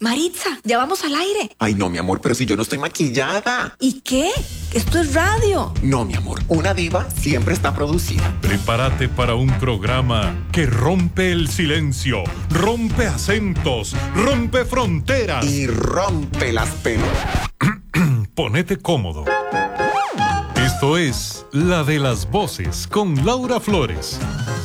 Maritza, ya vamos al aire. Ay, no, mi amor, pero si yo no estoy maquillada. ¿Y qué? Esto es radio. No, mi amor, una diva siempre está producida. Prepárate para un programa que rompe el silencio, rompe acentos, rompe fronteras. Y rompe las pelotas. Ponete cómodo. Esto es La de las Voces con Laura Flores.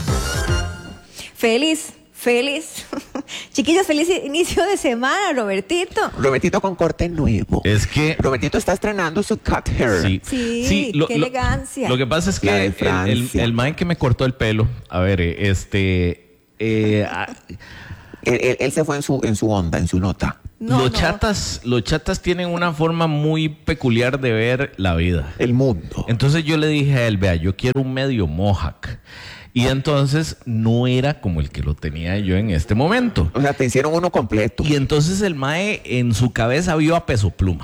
Feliz. Chiquillos, feliz inicio de semana, Robertito. Robertito con corte nuevo. Es que Robertito está estrenando su cut hair. Sí, qué elegancia. Lo que pasa es La de que Francia. el man que me cortó el pelo, a ver, Él se fue en su onda, en su nota. los chatas tienen una forma muy peculiar de ver la vida. El mundo. Entonces yo le dije a él, vea, yo quiero un medio mohawk. Y entonces no era como el que lo tenía yo en este momento. O sea, te hicieron uno completo. Y entonces el mae en su cabeza vio a Peso Pluma.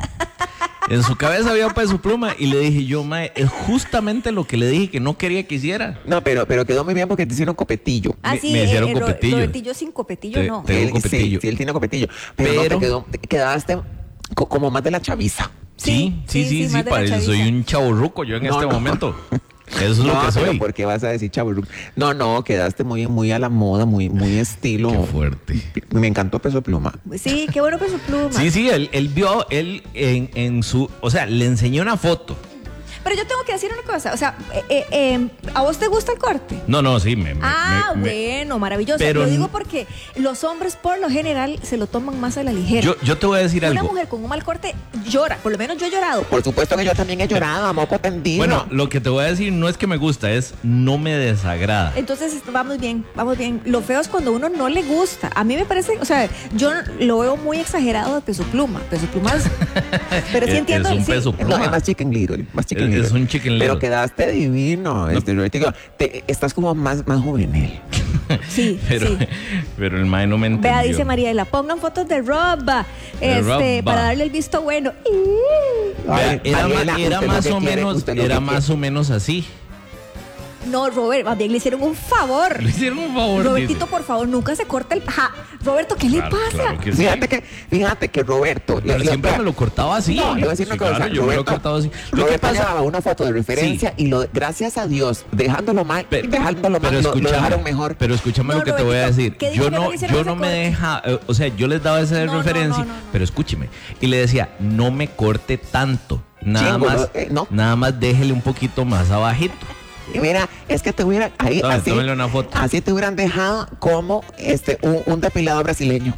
En su cabeza vio a Peso Pluma y le dije yo, mae, es justamente lo que le dije que no quería que hiciera. No, pero quedó muy bien porque te hicieron copetillo. Me hicieron copetillo. Robertillo sin copetillo, no. Tengo copetillo. Sí, él tiene copetillo. Pero no, te quedaste como más de la chaviza. Sí, más de la parece, soy chaviza. un chavorruco yo en este momento. Eso es lo que soy. Pero ¿por qué vas a decir chaburruco? No, quedaste muy a la moda, muy estilo. Qué fuerte. Me encantó Peso Pluma. Sí, qué bueno Peso Pluma. Sí, él vio, en su, o sea, le enseñé una foto. Pero yo tengo que decir una cosa, o sea, ¿a vos te gusta el corte? No, sí, bueno, maravilloso. Pero lo digo porque los hombres por lo general se lo toman más a la ligera. Yo te voy a decir Una algo. mujer con un mal corte llora, por lo menos yo he llorado. Por supuesto que yo también he llorado a moco tendido. Bueno, lo que te voy a decir no es que me gusta, es no me desagrada. Entonces vamos bien. Lo feo es cuando uno no le gusta. A mí me parece, o sea, yo lo veo muy exagerado de Peso Pluma. Peso Pluma es... Pero sí entiendo. Es un sí. Peso No, Pluma. es más chicken little. Es un chicken little. Pero quedaste divino. Estás como más juvenil. Sí, Pero el mae no me entendió. Vea, dice Mariela, pongan fotos de ropa, ropa. para darle el visto bueno. Vea, Mariela, era usted más lo o que quiere, menos, usted lo que era quiere. más o menos así. No, Robert, más bien le hicieron un favor. Le hicieron un favor. Robertito, dice. por favor, nunca se corta el... Roberto, ¿qué le pasa? Claro que sí. Fíjate que Roberto. Pero siempre me lo cortaba así. No, le voy a decir una cosa. Claro, yo me lo he cortado así. Lo que Roberto pasa, llevaba una foto de referencia y gracias a Dios, dejándolo mal, lo dejaron mejor. Pero escúchame No, lo que te voy a Robertito, decir. ¿qué dijo Yo que no no, le hicieron yo ese no me corte? deja, o sea, yo les daba esa de No, no, referencia, no. pero escúcheme. Y le decía, no me corte tanto. Nada Chingo, más, no. nada más déjele un poquito más abajito. Y mira, es que te hubieran ahí Tome, así, tómele una foto. así te hubieran dejado como un depilador brasileño.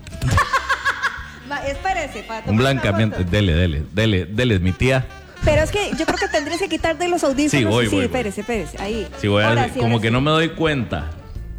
Espérese, para tomar Un una blancamiento. foto. Dele, mi tía. Pero es que yo creo que tendrías que quitar de los audífonos. Sí, voy. Espérese, ahí. Si voy a Ahora decir, sí, como ahora que sí. no me doy cuenta.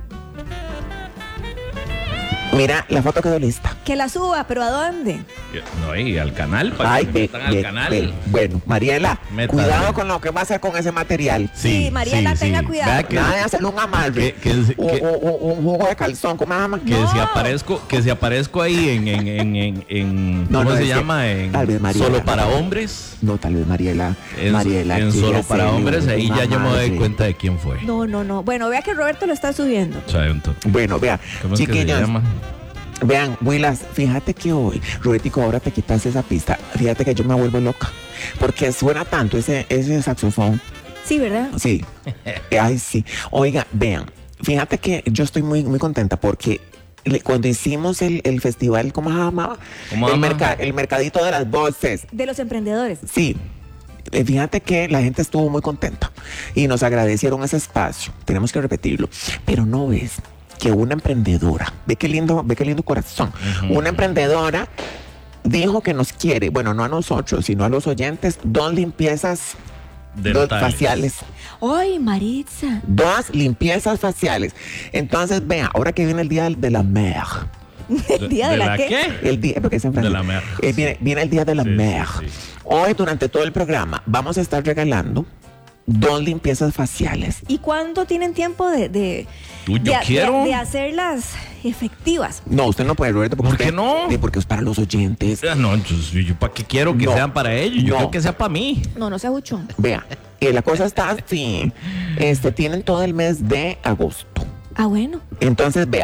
Mira, la foto quedó lista. Que la suba, pero ¿a dónde? No, y al canal, para que se metan al canal. Bueno, Mariela, Métale. cuidado con lo que va a hacer con ese material. Sí, Mariela, tenga cuidado. Vea que, Nada de hacerle un amarre. Un jugo de calzón, ¿cómo se llama? que si aparezco ahí en No, ¿cómo no, se es que llama? En tal vez Mariela, Solo para no. hombres. No, tal vez Mariela. En Mariela en quiere Solo para hacerle hombres, ahí un ya yo me doy amarre. cuenta de quién fue. No. Bueno, vea que Roberto lo está subiendo. O sea, entonces, Bueno, vea, ¿cómo es que se chiquillos, llama? vean, Willas, fíjate que hoy, Robertico, ahora te quitas esa pista. Fíjate que yo me vuelvo loca. Porque suena tanto ese saxofón. Sí, ¿verdad? Sí. Ay, sí. Oiga, vean, fíjate que yo estoy muy contenta porque cuando hicimos el festival, ¿cómo se llamaba? ¿Cómo se llama? El mercadito de las voces. De los emprendedores. Sí. Fíjate que la gente estuvo muy contenta y nos agradecieron ese espacio. Tenemos que repetirlo. Pero no ves que una emprendedora, ve qué lindo corazón. Una emprendedora dijo que nos quiere, bueno, no a nosotros, sino a los oyentes, 2 limpiezas faciales. ¡Ay, Maritza! 2 limpiezas faciales. Entonces, vea, ahora que viene el día de la mer. ¿El día de la qué? El día, porque es en francés. De la mer. Viene el día de la mer. Sí. Hoy, durante todo el programa, vamos a estar regalando 2 limpiezas faciales. ¿Y cuándo tienen tiempo de hacerlas efectivas? No, usted no puede, Roberto. ¿Por qué no? Porque es para los oyentes. No, entonces, ¿yo para qué quiero que No. sean para ellos? Yo No. quiero que sea para mí. No sea buchón. Vea, la cosa está así. Tienen todo el mes de agosto. Ah, bueno. Entonces, vea,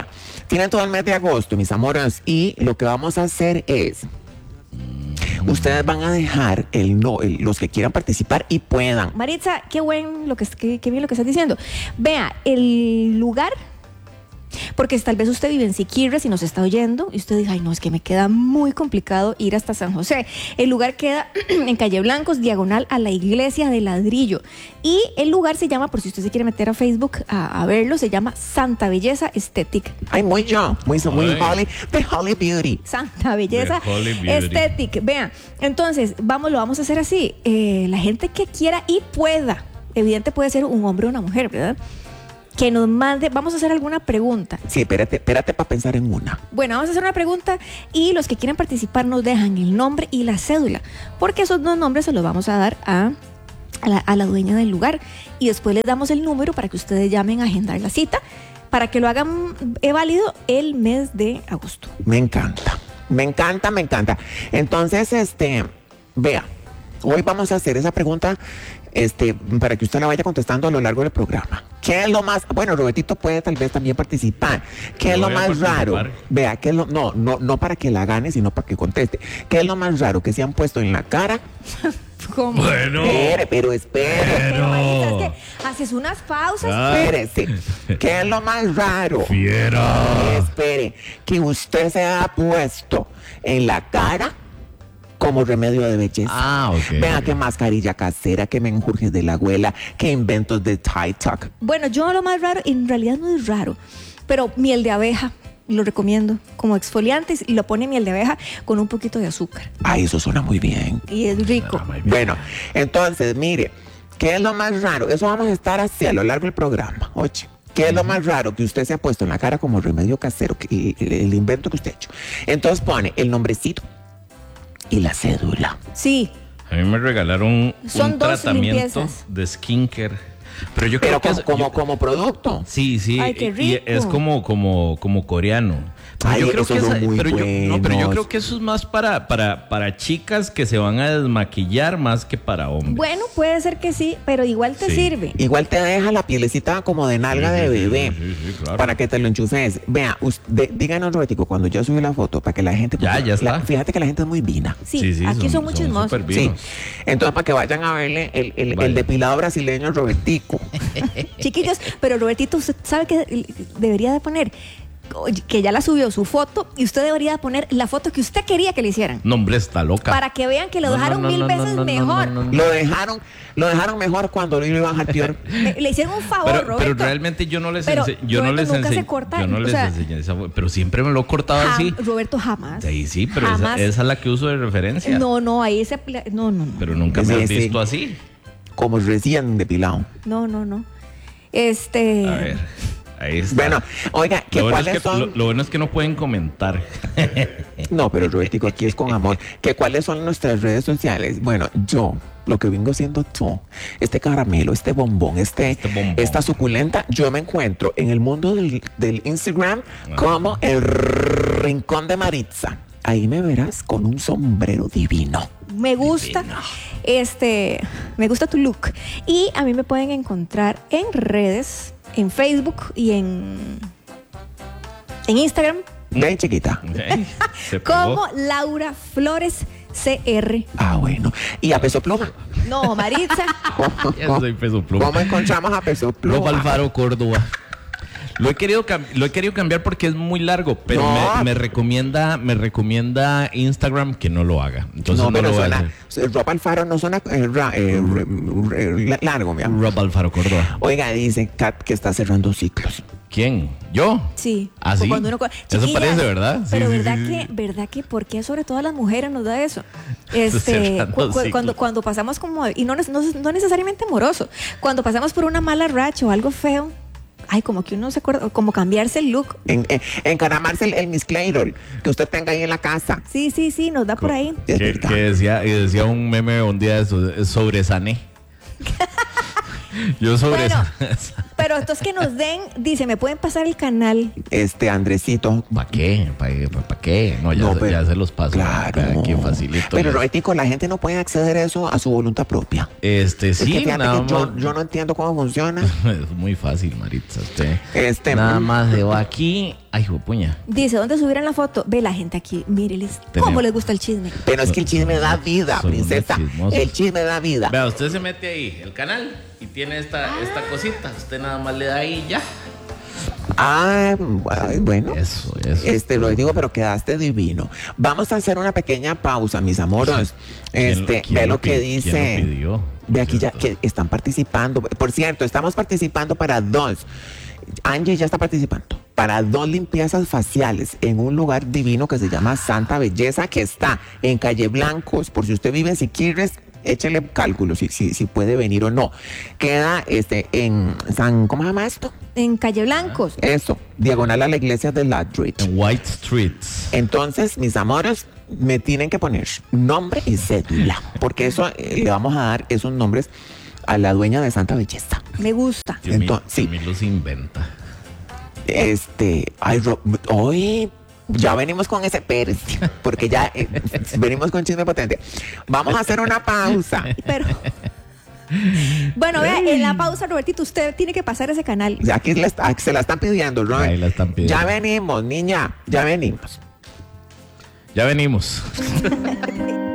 Tienen todo el mes de agosto, mis amores, y lo que vamos a hacer es, ustedes van a dejar los que quieran participar y puedan. Maritza, qué bien lo que estás diciendo. Vea, el lugar, porque tal vez usted vive en Siquirres y nos está oyendo y usted dice, ay no, es que me queda muy complicado ir hasta San José. El lugar queda en Calle Blancos, diagonal a la iglesia de Ladrillo, y el lugar se llama, por si usted se quiere meter a Facebook a verlo, se llama Santa Belleza Aesthetic. Ay, muy Holly, de Holly Beauty. Santa Belleza The Holy Beauty. Aesthetic. Vean, entonces lo vamos a hacer así. La gente que quiera y pueda, evidente puede ser un hombre o una mujer, ¿verdad? Que nos mande, vamos a hacer alguna pregunta. Sí, espérate para pensar en una. Bueno, vamos a hacer una pregunta y los que quieran participar nos dejan el nombre y la cédula, porque esos dos nombres se los vamos a dar a la dueña del lugar y después les damos el número para que ustedes llamen a agendar la cita para que lo hagan válido el mes de agosto. Me encanta. Entonces, vea, hoy vamos a hacer esa pregunta para que usted la vaya contestando a lo largo del programa. ¿Qué es lo más? Bueno, Robertito puede tal vez también participar. ¿Qué es lo más raro? Vea, ¿qué es lo no para que la gane, sino para que conteste? ¿Qué es lo más raro que se han puesto en la cara? ¿Cómo? Bueno. Espere. Pero Marita, es que haces unas pausas. Espérese. ¿Qué es lo más raro? Fiera. Espere, que usted se ha puesto en la cara como remedio de belleza. Ah, ok. Vea qué mascarilla casera, qué menjurjes de la abuela, qué inventos de TikTok. Bueno, yo lo más raro, en realidad no es raro, pero miel de abeja, lo recomiendo como exfoliantes y lo pone miel de abeja con un poquito de azúcar. Ay, eso suena muy bien. Y es rico. Bueno, entonces, mire, ¿qué es lo más raro? Eso vamos a estar así a lo largo del programa. Oye, ¿qué es lo más raro que usted se ha puesto en la cara como remedio casero? El invento que usted ha hecho. Entonces pone el nombrecito y la cédula. Sí. A mí me regalaron Son un dos tratamiento limpiezas. de skincare. Pero yo Pero creo que como producto. Sí. Ay, qué Y rico. es como coreano. Pero Ay, yo creo esos que son muy pero yo buenos. creo que eso es más para chicas que se van a desmaquillar más que para hombres. Bueno, puede ser que sí, pero igual te Sí. sirve. Igual te deja la pielecita como de nalga de bebé. Sí, claro. Para que te lo enchufes. Vea, díganos, Robertico, cuando yo subí la foto, para que la gente... Ya está. Fíjate que la gente es muy vina. Sí, aquí son muy chismosos. súper Sí. vinos. Entonces, para que vayan a verle el Vale. depilado brasileño Robertico. Chiquillos, pero Robertito, usted sabe que debería de poner, que ya la subió su foto, y usted debería de poner la foto que usted quería que le hicieran. No, hombre, está loca. Para que vean que lo dejaron mil veces mejor. Lo dejaron mejor cuando lo iban al peor. Le hicieron un favor, Pero Roberto. realmente yo no les Pero enseñé. Yo no Roberto les nunca se enseñé. corta, Yo no o les sea, enseñé esa. Pero siempre me lo he cortado así. Roberto, jamás. Sí, pero Jamás. esa es la que uso de referencia. No, ahí se... No. Pero nunca me has Sí. visto así. Como recién depilado. No. A ver, ahí está. Bueno, oiga, Lo bueno, ¿cuáles es que, son? lo bueno es que no pueden comentar. No, pero Robertico, aquí es con amor. ¿Cuáles son nuestras redes sociales? Bueno, yo, lo que vengo siendo yo, este caramelo, este bombón, bombón. esta suculenta, yo me encuentro en el mundo del Instagram como el Rincón de Maritza. Ahí me verás con un sombrero divino. Me gusta, me gusta tu look. Y a mí me pueden encontrar en redes, en Facebook y en Instagram, Ven, chiquita. Se pegó. como Laura Flores CR. Ah, bueno. ¿Y a Peso Pluma? No, Maritza. Ya soy Peso Pluma. ¿Cómo encontramos a Peso Pluma? Rob Alfaro Córdoba. Lo he querido cambiar porque es muy largo, pero No. me recomienda Instagram que no lo haga. Entonces no, pero lo voy a suena, hacer. Rob Alfaro no suena largo, mi amor. Rob Alfaro Córdoba. Oiga, dice Kat que está cerrando ciclos. ¿Quién? ¿Yo? Sí. ¿Ah, sí? Cuando uno, Eso chiquillas, parece, ¿verdad? Sí, Pero sí, verdad sí, que, sí. verdad que, ¿por qué sobre todo a las mujeres nos da eso? Cerrando ciclos. Cuando pasamos como, y no necesariamente amoroso, cuando pasamos por una mala racha o algo feo, ay, como que uno se acuerda, como cambiarse el look. Encaramarse el misclator que usted tenga ahí en la casa. Sí, nos da por ahí. Es Que verdad. decía un meme un día de eso, sobre Sané. Yo sobre Bueno, pero entonces que nos den, dice, ¿me pueden pasar el canal? Andresito. ¿Para qué? ¿Para qué? No, ya se los paso. Claro. Aquí facilito. Pero Robertico, la gente no puede acceder a eso a su voluntad propia. Sí, Es que fíjate nada que más. yo no entiendo cómo funciona. Es muy fácil, Maritza. Usted Este, nada más de va aquí Ay, puña. Dice, ¿dónde subieron la foto? Ve la gente aquí, míreles cómo Tenemos- les gusta el chisme. Pero es que el chisme da vida, Son unos princesa. chismosos. El chisme da vida. Vea, usted se mete ahí, el canal, y tiene esta cosita. Usted nada más le da ahí y ya. Ah, bueno. Eso. Lo digo, pero quedaste divino. Vamos a hacer una pequeña pausa, mis amores. ¿Quién Ve lo que quién dice. lo pidió? Ve aquí ya que están participando. Por cierto, estamos participando para 2. Angie ya está participando. Para 2 limpiezas faciales en un lugar divino que se llama Santa Belleza, que está en Calle Blancos. Por si usted vive en Siquirres, échele cálculo si puede venir o no. Queda en San, ¿cómo se llama esto? En Calle Blancos. Eso, diagonal a la iglesia de Ladridge. En White Streets. Entonces, mis amores, me tienen que poner nombre y cédula, porque eso le vamos a dar esos nombres a la dueña de Santa Belleza. Me gusta. Sí. Yumi los inventa. Hoy ya venimos con ese Pérez, porque ya venimos con chisme potente. Vamos a hacer una pausa. Pero. Bueno, vea, en la pausa, Robertito, usted tiene que pasar ese canal. Aquí se la están pidiendo, ¿no? Ahí la están pidiendo. Ya venimos, niña, ya venimos. Ya venimos.